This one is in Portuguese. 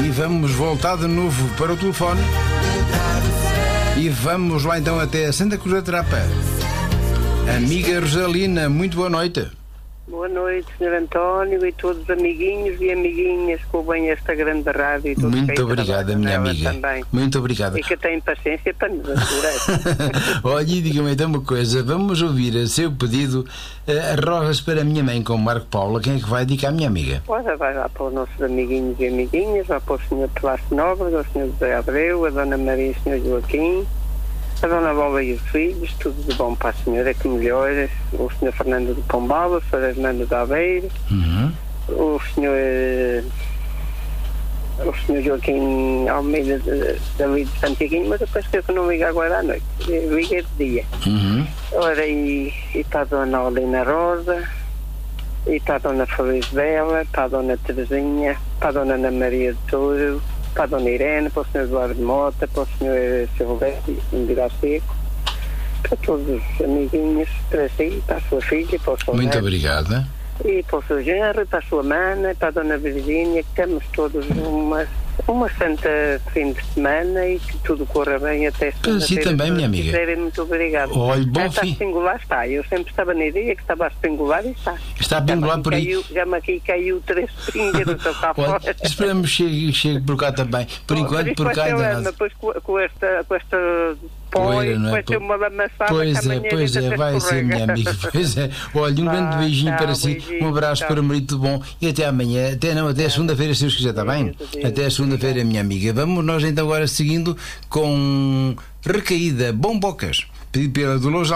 E vamos voltar de novo para o telefone. E vamos lá então até Santa Cruz da Trapa. Amiga Rosalina, muito boa noite. Boa noite, Sr. António, e todos os amiguinhos e amiguinhas que ouvem esta grande rádio. E muito obrigada, minha amiga. Também. Muito obrigada. E que têm paciência para nos aturar. Olha, e diga-me então uma coisa. Vamos ouvir a seu pedido Rosas para a minha mãe com Marco Paula. Quem é que vai dedicar à minha amiga? Ora, vai lá para os nossos amiguinhos e amiguinhas, vai para o Sr. Plácio Nobre, ao Sr. José Abreu, a Dona Maria e o Sr. Joaquim, a Dona Bola e os filhos, tudo de bom para a senhora, que melhores, o Sr. Fernando de Pombal, o Sr. Hernando de Aveiro, o Sr. Joaquim Almeida de Santiguinho, mas depois que eu não ligo agora à noite, liguei de dia. Ora, e para a Dona Olina Rosa, e para a Dona Felizbela, para a Dona Terezinha, para a Dona Ana Maria de Touro, para a Dona Irene, para o Sr. Eduardo Mota, para o Sr. Silvestre, Indira Seco, para todos os amiguinhos, para si, para a sua filha, para o seu Muito neto, obrigada. e para o seu genro, para a sua mana, para a Dona Virgínia, que temos todos uma santa fim de semana e que tudo corra bem até Para si também, minha amiga. Muito obrigado. Olha, bom Está fim. a singular, está. Eu sempre estava na ideia que estava a singular e está. Está a pingular por aí. Já-me aqui caiu 3 pingas do cá fora. Olha, esperamos que chegue por cá também. Por enquanto, por cá ainda nada. Depois com esta poeira, não é? vai ser uma lamaçada. Pois é, vai ser, minha amiga. Pois é. Olha, um grande beijinho para si, um abraço para o marido bom e até amanhã. Até segunda-feira, se Deus quiser, está bem? Até segunda-feira, minha amiga. Vamos nós então agora seguindo com Recaída Bombocas, pedido pela Dolores